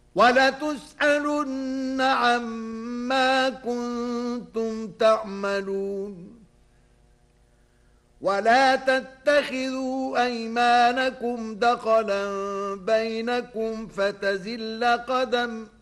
وَلَتُسْأَلُنَّ عَمَّا كُنتُمْ تَعْمَلُونَ وَلَا تَتَّخِذُوا أَيْمَانَكُمْ دَخَلًا بَيْنَكُمْ فَتَزِلَّ قَدَمٌ